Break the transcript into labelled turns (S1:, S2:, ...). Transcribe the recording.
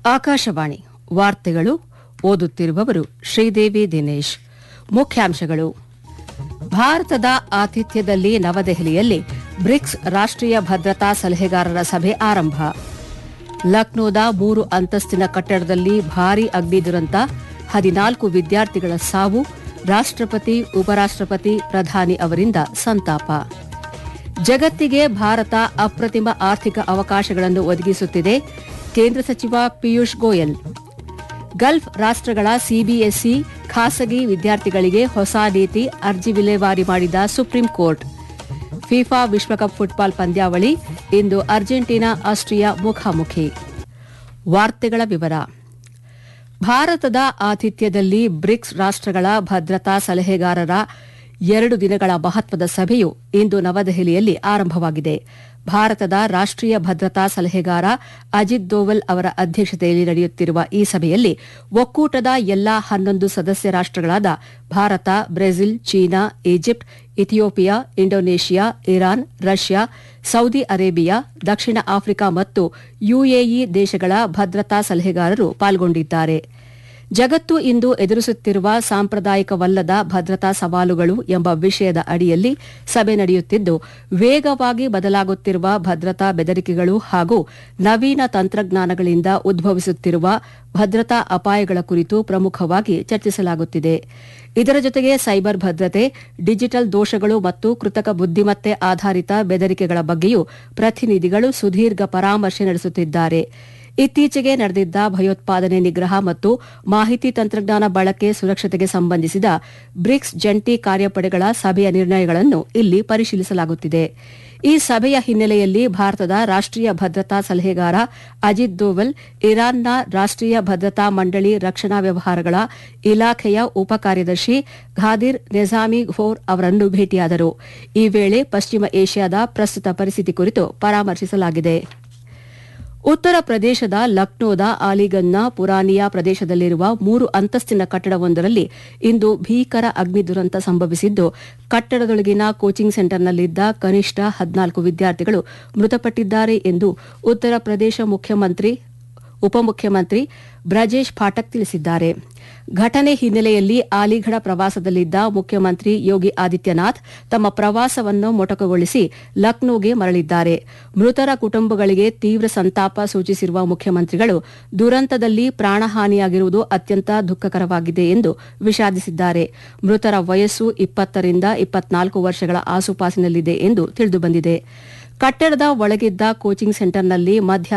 S1: ಆಕಾಶವಾಣಿ ವಾರ್ತೆಗಳು ಓದುತ್ತಿರುವವರು ಶ್ರೀದೇವಿ ದಿನೇಶ್. ಮುಖ್ಯಾಂಶಗಳು: ಭಾರತದ ಆತಿಥ್ಯದಲ್ಲಿ ನವದೆಹಲಿಯಲ್ಲಿ ಬ್ರಿಕ್ಸ್ ರಾಷ್ಟ್ರೀಯ ಭದ್ರತಾ ಸಲಹೆಗಾರರ ಸಭೆ ಆರಂಭ. ಲಕ್ನೋದ 3 ಅಂತಸ್ತಿನ ಕಟ್ಟಡದಲ್ಲಿ ಭಾರೀ ಅಗ್ನಿ ದುರಂತ, 14 ವಿದ್ಯಾರ್ಥಿಗಳ ಸಾವು. ರಾಷ್ಟ್ರಪತಿ, ಉಪರಾಷ್ಟ್ರಪತಿ, ಪ್ರಧಾನಿ ಅವರಿಂದ ಸಂತಾಪ. ಜಗತ್ತಿಗೆ ಭಾರತ ಅಪ್ರತಿಮ ಆರ್ಥಿಕ ಅವಕಾಶಗಳನ್ನು ಒದಗಿಸುತ್ತಿದೆ. ಕೇಂದ್ರ ಸಚಿವ ಪಿಯೂಷ್ ಗೋಯಲ್. ಗಲ್ಫ್ ರಾಷ್ಟ್ರಗಳ ಸಿಬಿಎಸ್ಇ ಖಾಸಗಿ ವಿದ್ಯಾರ್ಥಿಗಳಿಗೆ ಹೊಸ ನೀತಿ, ಅರ್ಜಿ ವಿಲೇವಾರಿ ಮಾಡಿದ ಸುಪ್ರೀಂ ಕೋರ್ಟ್. ಫಿಫಾ ವಿಶ್ವಕಪ್ ಫುಟ್ಬಾಲ್ ಪಂದ್ಯಾವಳಿ ಇಂದು ಅರ್ಜೆಂಟೀನಾ ಆಸ್ಟ್ರಿಯಾ ಮುಖಾಮುಖಿ. ವಾರ್ತೆಗಳ ವಿವರ. ಭಾರತದ ಆತಿಥ್ಯದಲ್ಲಿ ಬ್ರಿಕ್ಸ್ ರಾಷ್ಟ್ರಗಳ ಭದ್ರತಾ ಸಲಹೆಗಾರರ 2 ದಿನಗಳ ಮಹತ್ವದ ಸಭೆಯು ಇಂದು ನವದೆಹಲಿಯಲ್ಲಿ ಆರಂಭವಾಗಿದೆ. ಭಾರತದ ರಾಷ್ಟ್ರೀಯ ಭದ್ರತಾ ಸಲಹೆಗಾರ ಅಜಿತ್ ದೋವಲ್ ಅವರ ಅಧ್ಯಕ್ಷತೆಯಲ್ಲಿ ನಡೆಯುತ್ತಿರುವ ಈ ಸಭೆಯಲ್ಲಿ ಒಕ್ಕೂಟದ ಎಲ್ಲಾ 11 ಸದಸ್ಯ ರಾಷ್ಟ್ರಗಳಾದ Bharat, Brazil, China, Egypt, Ethiopia, Indonesia, Iran, Russia, Saudi Arabia, ದಕ್ಷಿಣ ಆಫ್ರಿಕಾ ಮತ್ತು ಯುಎಇ ದೇಶಗಳ ಭದ್ರತಾ ಸಲಹೆಗಾರರು ಪಾಲ್ಗೊಂಡಿದ್ದಾರೆ. ಜಗತ್ತು ಇಂದು ಎದುರಿಸುತ್ತಿರುವ ಸಾಂಪ್ರದಾಯಿಕವಲ್ಲದ ಭದ್ರತಾ ಸವಾಲುಗಳು ಎಂಬ ವಿಷಯದ ಅಡಿಯಲ್ಲಿ ಸಭೆ ನಡೆಯುತ್ತಿದ್ದು, ವೇಗವಾಗಿ ಬದಲಾಗುತ್ತಿರುವ ಭದ್ರತಾ ಬೆದರಿಕೆಗಳು ಹಾಗೂ ನವೀನ ತಂತ್ರಜ್ಞಾನಗಳಿಂದ ಉದ್ಭವಿಸುತ್ತಿರುವ ಭದ್ರತಾ ಅಪಾಯಗಳ ಕುರಿತು ಪ್ರಮುಖವಾಗಿ ಚರ್ಚಿಸಲಾಗುತ್ತಿದೆ. ಇದರ ಜೊತೆಗೆ ಸೈಬರ್ ಭದ್ರತೆ, ಡಿಜಿಟಲ್ ದೋಷಗಳು ಮತ್ತು ಕೃತಕ ಬುದ್ದಿಮತ್ತೆ ಆಧಾರಿತ ಬೆದರಿಕೆಗಳ ಬಗ್ಗೆಯೂ ಪ್ರತಿನಿಧಿಗಳು ಸುದೀರ್ಘ ಪರಾಮರ್ಶೆ ನಡೆಸುತ್ತಿದ್ದಾರೆ. ಇತ್ತೀಚೆಗೆ ನಡೆದಿದ್ದ ಭಯೋತ್ಪಾದನೆ ನಿಗ್ರಹ ಮತ್ತು ಮಾಹಿತಿ ತಂತ್ರಜ್ಞಾನ ಬಳಕೆ ಸುರಕ್ಷತೆಗೆ ಸಂಬಂಧಿಸಿದ ಬ್ರಿಕ್ಸ್ ಜಂಟಿ ಕಾರ್ಯಪಡೆಗಳ ಸಭೆಯ ನಿರ್ಣಯಗಳನ್ನು ಇಲ್ಲಿ ಪರಿಶೀಲಿಸಲಾಗುತ್ತಿದೆ. ಈ ಸಭೆಯ ಹಿನ್ನೆಲೆಯಲ್ಲಿ ಭಾರತದ ರಾಷ್ಟ್ರೀಯ ಭದ್ರತಾ ಸಲಹೆಗಾರ ಅಜಿತ್ ದೋವಲ್ ಇರಾನ್ನ ರಾಷ್ಟ್ರೀಯ ಭದ್ರತಾ ಮಂಡಳಿ ರಕ್ಷಣಾ ವ್ಯವಹಾರಗಳ ಇಲಾಖೆಯ ಉಪ ಕಾರ್ಯದರ್ಶಿ ಘಾದಿರ್ ನೆಜಾಮಿ ಘೋರ್ ಅವರನ್ನು ಭೇಟಿಯಾದರು. ಈ ವೇಳೆ ಪಶ್ಚಿಮ ಏಷ್ಯಾದ ಪ್ರಸ್ತುತ ಪರಿಸ್ಥಿತಿ ಕುರಿತು ಪರಾಮರ್ಶಿಸಲಾಗಿದೆ. ಉತ್ತರ ಪ್ರದೇಶದ ಲಕ್ನೋದ ಅಲಿಗಂಜ್ನ ಪುರಾನಿಯಾ ಪ್ರದೇಶದಲ್ಲಿರುವ 3 ಅಂತಸ್ತಿನ ಕಟ್ಟಡವೊಂದರಲ್ಲಿ ಇಂದು ಭೀಕರ ಅಗ್ನಿ ದುರಂತ ಸಂಭವಿಸಿದ್ದು, ಕಟ್ಟಡದೊಳಗಿನ ಕೋಚಿಂಗ್ ಸೆಂಟರ್ನಲ್ಲಿದ್ದ ಕನಿಷ್ಠ 14 ವಿದ್ಯಾರ್ಥಿಗಳು ಮೃತಪಟ್ಟಿದ್ದಾರೆ ಎಂದು ಉತ್ತರ ಪ್ರದೇಶ ಉಪಮುಖ್ಯಮಂತ್ರಿ ಬ್ರಜೇಶ್ ಪಾಠಕ್ ತಿಳಿಸಿದ್ದಾರೆ. ಘಟನೆ ಹಿನ್ನೆಲೆಯಲ್ಲಿ ಅಲಿಘಡ ಪ್ರವಾಸದಲ್ಲಿದ್ದ ಮುಖ್ಯಮಂತ್ರಿ ಯೋಗಿ ಆದಿತ್ಯನಾಥ್ ತಮ್ಮ ಪ್ರವಾಸವನ್ನು ಮೊಟಕುಗೊಳಿಸಿ ಲಕ್ನೋಗೆ ಮರಳಿದ್ದಾರೆ. ಮೃತರ ಕುಟುಂಬಗಳಿಗೆ ತೀವ್ರ ಸಂತಾಪ ಸೂಚಿಸಿರುವ ಮುಖ್ಯಮಂತ್ರಿಗಳು ದುರಂತದಲ್ಲಿ ಪ್ರಾಣಹಾನಿಯಾಗಿರುವುದು ಅತ್ಯಂತ ದುಃಖಕರವಾಗಿದೆ ಎಂದು ವಿಷಾದಿಸಿದ್ದಾರೆ. ಮೃತರ ವಯಸ್ಸು 20 ರಿಂದ 24 ವರ್ಷಗಳ ಆಸುಪಾಸಿನಲ್ಲಿದೆ ಎಂದು ತಿಳಿದುಬಂದಿದೆ. ಕಟ್ಟಡದ ಒಳಗಿದ್ದ ಕೋಚಿಂಗ್ ಸೆಂಟರ್ನಲ್ಲಿ ಮಧ್ಯಾಹ್ನ